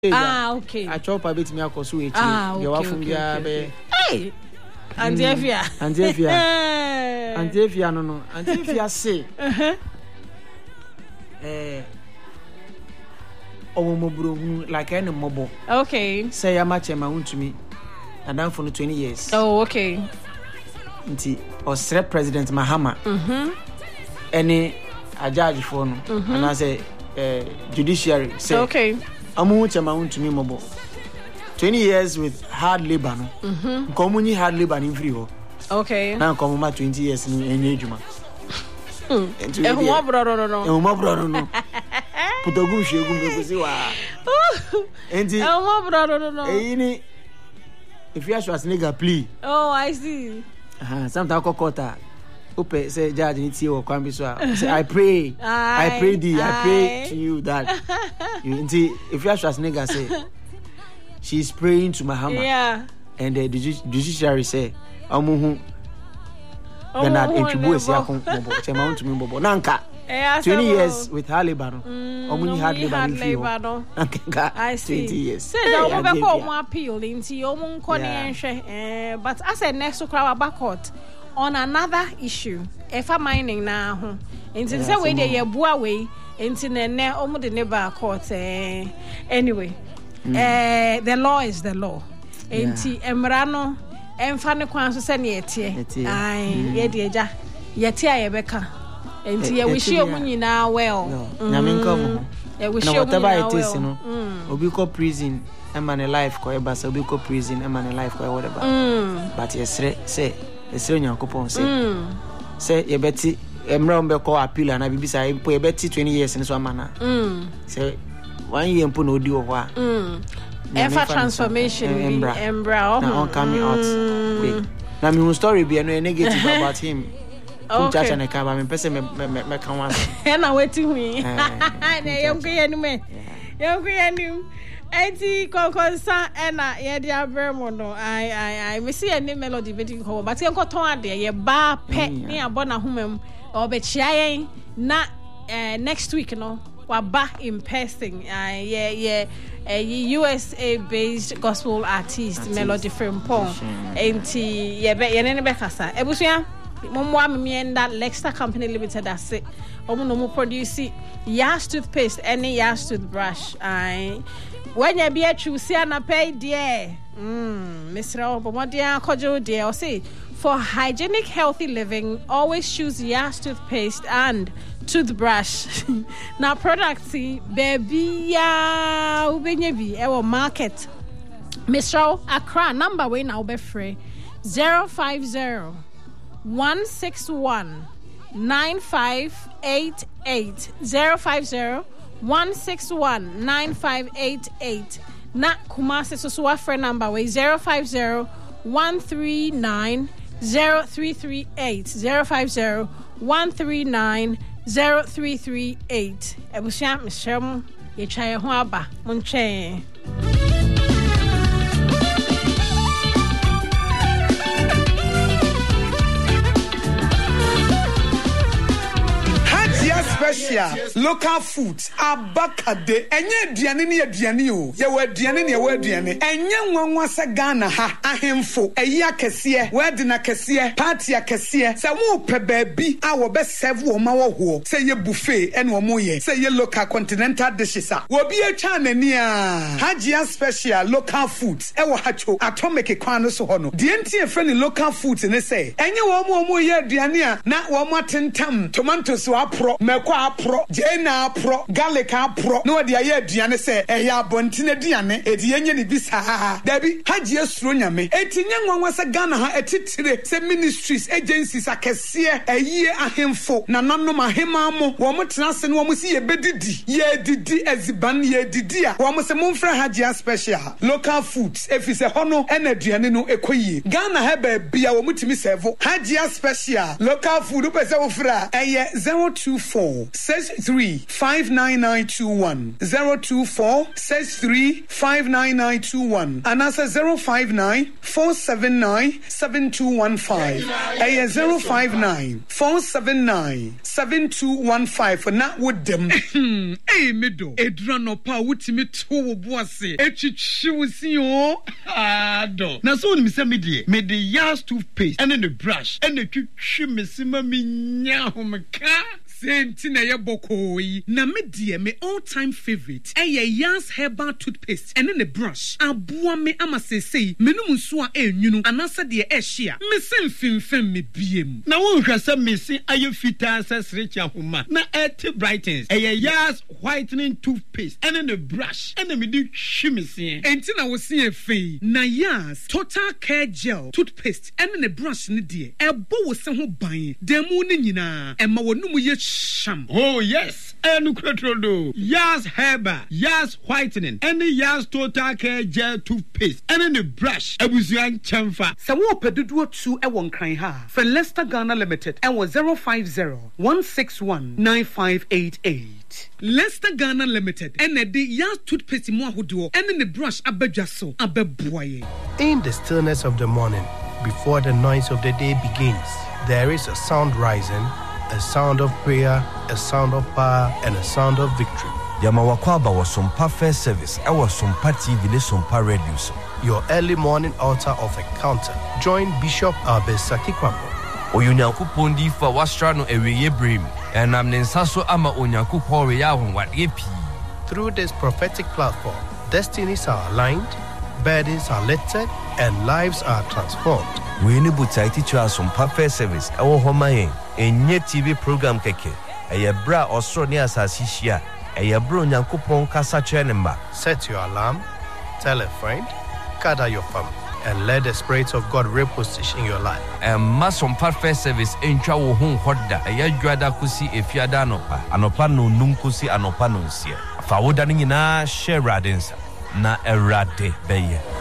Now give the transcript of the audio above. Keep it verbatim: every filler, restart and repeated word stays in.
Ah, okay. I chop a bit me akoso echi. Ah, okay. You wa fun bia be. Hey. Auntie Efia. Auntie Efia. Auntie Efia no no. Auntie Efia say. Uh-huh. Eh Omomobro like any mobo. Okay. Say ya match ma huntumi. And then for twenty years. Oh, okay. Nti Osre President Mahama. Mhm. Any a judge for no. Mm-hmm. And I say uh, judiciary say. Okay. Amu chama huntumi mobo. twenty years with hard labor no. Mhm. Komuni hard labor in free ho. Okay. Now come ma twenty years ni enye juma. Hmm. Eh mo bro no no. Eh mo bro no. Putogu shegu mbekusi wa. Enti. Eh mo bro no no. Eh ni if you ask nigga plea. Oh, I see. Ah, sometimes kokota. Ope say judge ni tie wo kwambi so. Say I pray. I, I pray thee. I, I pray to you that you enti if you ask nigga say she's praying to Mahama. Yeah. And the judiciary say amuhu Bernard Enchibu esi akon bobo chema untumi bobo nanka twenty years with Halibano omuni hard labor I see twenty years say that we be for one appeal nti omu nko ne nhwe eh but as a next crowd back court on another issue efa mining na ho nti say we dey yebua we nti ne ne omu de ne ba court eh anyway eh the law is the law nti emra no emfa ne kwan so se ne etie ai ye de eja yete ayebeka enti ye wish you nyina well nyame nkom ye wish you whatever it is no obi ko prison e man life ko e ba se obi ko prison e man life ko e whatever but yesre say yesre nyankopon say say ye beti emra on be ko appeal na bibisa e po ye beti twenty years ni so amana say one year mpo na odi wo ho a Ever transformation embra embra now coming out big now me story be no negative about him come church and ka ba me pese me me me kan wan na wetin hu na yem ko yenu me yem ko yenu enti konkonsa na ye dia bremo no ai ai ai me see any melody beti ko but yen ko ton ade ye ba pe ni abona homam obechia yen na next week no wa ba in person uh, yeah yeah a U S A based gospel artist, artist. Melody Frimpong enti ye be ye ne be kasa ebusua momwa me and that Lexter Company Limited that's it omo no mo produce Yas toothpaste any Yas toothbrush ai when you be a choose na pay there mm Mister Obomodia kojo there o say for hygienic healthy living always choose Yas toothpaste and toothbrush now products baby ya ubenye bi e wo market Mister Accra number we now be free zero five zero one six one nine five eight eight zero five zero one six one nine five eight eight na Kumasi so so friend number we zero five zero one three nine zero three three eight zero five zero one three nine zero three three eight ebusia mshem ye twaye ho aba monche special local foods abakade enye aduane ne aduane o ye wa aduane ne ye wa aduane enye nwanwa se Ghana ha ahemfo eyi akese wadi na kese party akese se wo pe baabi a wo be serve wo ma wo ho se ye buffet ene wo mo ye se ye local continental dishes a wo bi atwa nani a Hajia special local foods e wo hacho atomic kwan no so ho no de entie fre ni local foods ne se enye wo mo mo ye aduane a na wo mo atentam tomatoes wo apro meko apro jena apro garlic apro no de aye aduane se ehya abontine aduane edi yenye ne bisa dabi Hajia suro nyame etinye nwanwa se Ghana ha etitire se ministries agencies akese eyi ahemfo na nanom ahema mo wo mo tenase no wo mo si ye bedidi ye didi eziban ye didi a wo mo se momfra Hajia special local foods efise hono ena aduane no ekoyie Ghana ha ba bia wo mutimi serve Hajia special local food pese wo fra eye zero two four four six three five nine nine two one zero two four six three five nine nine two one and that's zero five nine four seven nine seven two one five eh zero five nine four seven nine seven two one five for not with them eh medo edrano pa wutimi to wo boase etwitwi wo ah do na so ni se medie me the Yas toothpaste and then the brush and the twitwi mesima me nya homka Sentina ya bokoi na me dear me all-time favorite eh Yas herbal toothpaste and then the brush abua me ama say me no nso a enwunu anasa de e hia me sem fimfem me biem na won hwasa me si aye fita sesrechi ahoma na et brightens eh Yas whitening toothpaste and then the brush and then me di hwimese entina wo se afei na Yas total care gel toothpaste and then the brush ne de e bo wo se ho ban demu ne nyina e ma wonu mu ye sham. Oh yes, and Crotrodo. Yas Herba, Yas Whitening, and the Yas Total Care Gel Toothpaste, and then the brush. I was young chamfa. Sawo pedudu two e won kan ha. For Leicester Ghana Limited, and was zero five zero one six one nine five eight eight. Leicester Ghana Limited, and the Yas Toothpaste mo ahodo, and then the brush abejaso abeboye. In the stillness of the morning, before the noise of the day begins, there is a sound rising. A sound of prayer, a sound of power, and a sound of victory. Yamawakwaba was some first service. I was some T V, some radio. Your early morning altar of encounter. Join Bishop Albesaki Kwambo. Oyunyaku pondi for Wastrano Eweye Brim, and I'm Nensaso Ama Onyaku Poriya what epi. Through this prophetic platform, destinies are aligned, burdens are lifted, and lives are transformed. We need to teach us some perfect service. Our home a new T V program keke. A bra Australia Sasisia. A bro Nyankupon Kasa Chenemba. Set your alarm, tell a friend, gather your family, and let the Spirit of God reposition your life. And mass some perfect service in Chawo Home Hoda. A Yagrada Kusi if Yadanopa, Anopano Numkusi Anopanusia. Fawudanina share radinsa. Na erade beye.